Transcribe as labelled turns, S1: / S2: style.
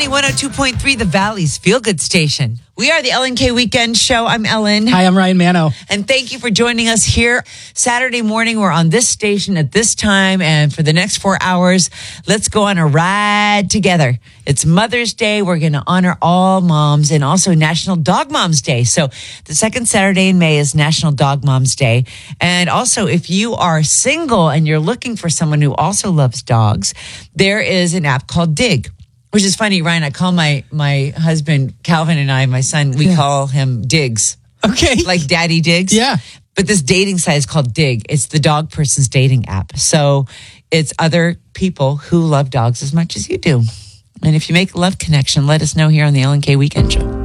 S1: morning, 102.3, the Valley's Feel Good Station. We are the LNK Weekend Show. I'm Ellen.
S2: Hi, I'm Ryan Mano.
S1: And thank you for joining us here. Saturday morning, we're on this station at this time. And for the next 4 hours, let's go on a ride together. It's Mother's Day. We're going to honor all moms and also National Dog Moms Day. So the second Saturday in May is National Dog Moms Day. And also, if you are single and you're looking for someone who also loves dogs, there is an app called Dig. Which is funny, Ryan. I call my husband, Calvin, and my son, we call him Diggs.
S2: Okay.
S1: Like Daddy Diggs.
S2: Yeah.
S1: But this dating site is called Dig. It's the dog person's dating app. So it's other people who love dogs as much as you do. And if you make a love connection, let us know here on the LNK Weekend Show.